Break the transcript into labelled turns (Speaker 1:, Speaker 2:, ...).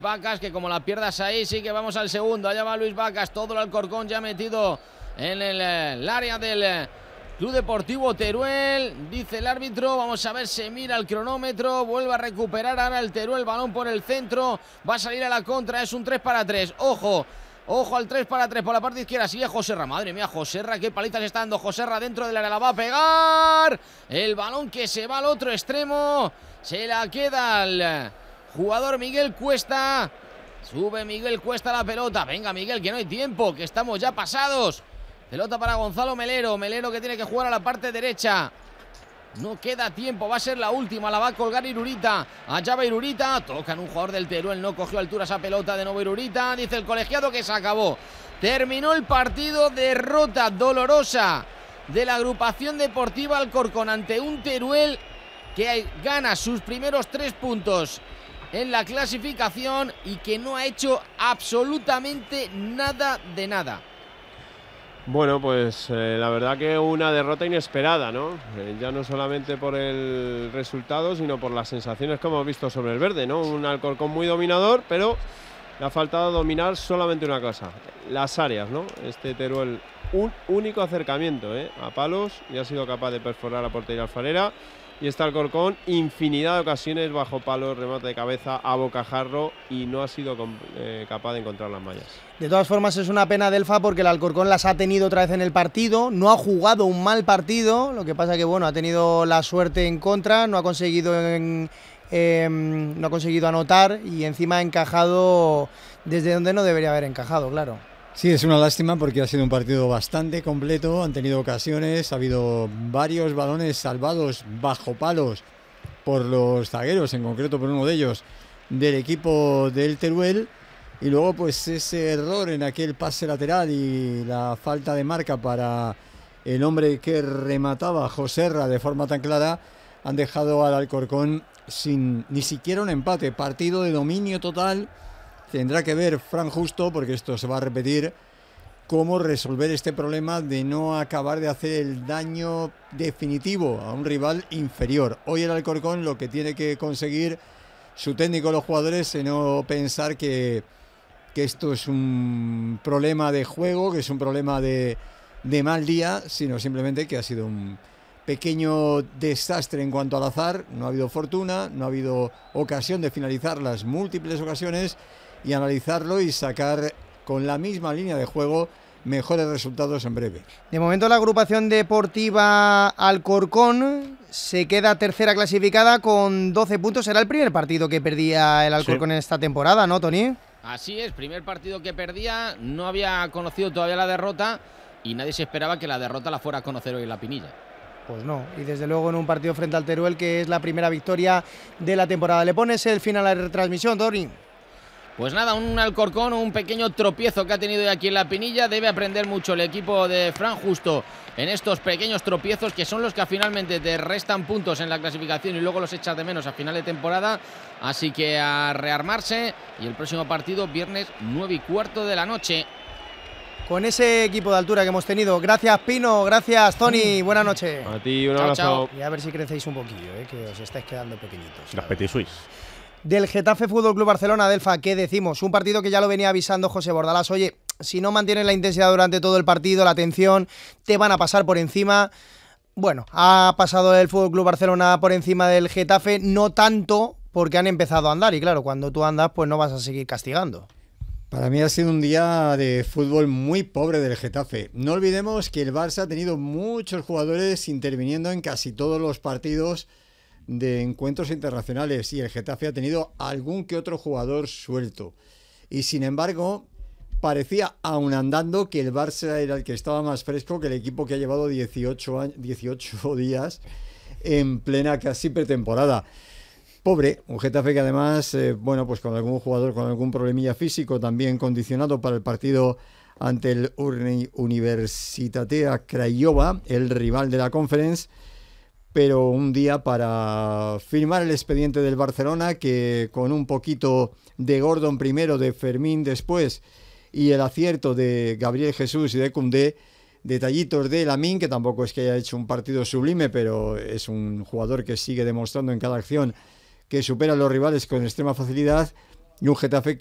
Speaker 1: Vacas, que como la pierdas ahí, sí que vamos al segundo. Allá va Luis Vacas, todo el Alcorcón ya metido en el área del Club Deportivo Teruel. Dice el árbitro, vamos a ver, se mira el cronómetro, vuelve a recuperar ahora el Teruel, balón por el centro, va a salir a la contra, es un 3-3. Ojo al 3-3 por la parte izquierda, sigue Joserra, madre mía, Joserra, qué paliza se está dando Joserra dentro del área, la va a pegar. El balón que se va al otro extremo, se la queda al jugador Miguel Cuesta. Sube Miguel Cuesta la pelota. Venga, Miguel, que no hay tiempo, que estamos ya pasados. Pelota para Gonzalo Melero. Melero que tiene que jugar a la parte derecha. No queda tiempo, va a ser la última. La va a colgar Irurita. Allá va Irurita. Tocan un jugador del Teruel. No cogió altura esa pelota de nuevo Irurita. Dice el colegiado que se acabó. Terminó el partido. Derrota dolorosa de la agrupación deportiva Alcorcón ante un Teruel que gana sus primeros 3 puntos en la clasificación y que no ha hecho absolutamente nada de nada.
Speaker 2: Bueno, pues la verdad que una derrota inesperada, ¿no? Ya no solamente por el resultado, sino por las sensaciones que hemos visto sobre el verde, ¿no? Un Alcorcón muy dominador, pero le ha faltado dominar solamente una cosa, las áreas, ¿no? Este Teruel, un único acercamiento, a palos, y ha sido capaz de perforar la portería alfarera. Y está Alcorcón, infinidad de ocasiones bajo palos, remate de cabeza, a bocajarro, y no ha sido capaz de encontrar las mallas.
Speaker 3: De todas formas es una pena, Delfa, porque el Alcorcón las ha tenido otra vez en el partido, no ha jugado un mal partido, lo que pasa que bueno, ha tenido la suerte en contra, no ha conseguido anotar y encima ha encajado desde donde no debería haber encajado, claro.
Speaker 4: Sí, es una lástima porque ha sido un partido bastante completo, han tenido ocasiones, ha habido varios balones salvados bajo palos por los zagueros, en concreto por uno de ellos, del equipo del Teruel, y luego pues ese error en aquel pase lateral y la falta de marca para el hombre que remataba, Joserra, de forma tan clara, han dejado al Alcorcón sin ni siquiera un empate, partido de dominio total. Tendrá que ver Fran Justo, porque esto se va a repetir, cómo resolver este problema de no acabar de hacer el daño definitivo a un rival inferior. Hoy el Alcorcón lo que tiene que conseguir su técnico, los jugadores, es no pensar que esto es un problema de juego, que es un problema de mal día, sino simplemente que ha sido un pequeño desastre en cuanto al azar. No ha habido fortuna, no ha habido ocasión de finalizar las múltiples ocasiones y analizarlo y sacar con la misma línea de juego mejores resultados en breve.
Speaker 3: De momento la agrupación deportiva Alcorcón se queda tercera clasificada con 12 puntos. Será el primer partido que perdía el Alcorcón en esta temporada, ¿no, Tony?
Speaker 1: Así es, primer partido que perdía, no había conocido todavía la derrota y nadie se esperaba que la derrota la fuera a conocer hoy en la Pinilla.
Speaker 3: Pues no, y desde luego en un partido frente al Teruel, que es la primera victoria de la temporada. ¿Le pones el final a la retransmisión, Tony?
Speaker 1: Pues nada, un Alcorcón, un pequeño tropiezo que ha tenido aquí en la Pinilla. Debe aprender mucho el equipo de Fran Justo en estos pequeños tropiezos, que son los que finalmente te restan puntos en la clasificación y luego los echas de menos a final de temporada. Así que a rearmarse, y el próximo partido viernes 9:15 de la noche.
Speaker 3: Con ese equipo de altura que hemos tenido. Gracias, Pino, gracias, Tony, buenas noches.
Speaker 2: A ti, un abrazo.
Speaker 1: Chao.
Speaker 3: Y a ver si crecéis un poquillo, que os estáis quedando pequeñitos.
Speaker 5: Las Petit Suisse.
Speaker 3: Del Getafe Fútbol Club Barcelona, Delfa, ¿qué decimos? Un partido que ya lo venía avisando José Bordalás. Oye, si no mantienes la intensidad durante todo el partido, la atención, te van a pasar por encima. Bueno, ha pasado el Fútbol Club Barcelona por encima del Getafe, no tanto porque han empezado a andar. Y claro, cuando tú andas, pues no vas a seguir castigando.
Speaker 4: Para mí ha sido un día de fútbol muy pobre del Getafe. No olvidemos que el Barça ha tenido muchos jugadores interviniendo en casi todos los partidos de encuentros internacionales y el Getafe ha tenido algún que otro jugador suelto. Y sin embargo, parecía, aun andando, que el Barça era el que estaba más fresco que el equipo que ha llevado 18 días en plena casi pretemporada. Pobre, un Getafe que además, bueno, pues con algún jugador con algún problemilla físico también condicionado para el partido ante el Universitatea Craiova, el rival de la Conference, pero un día para firmar el expediente del Barcelona, que con un poquito de Gordon primero, de Fermín después, y el acierto de Gabriel Jesús y de Koundé, detallitos de Lamine, que tampoco es que haya hecho un partido sublime, pero es un jugador que sigue demostrando en cada acción que supera a los rivales con extrema facilidad, y un Getafe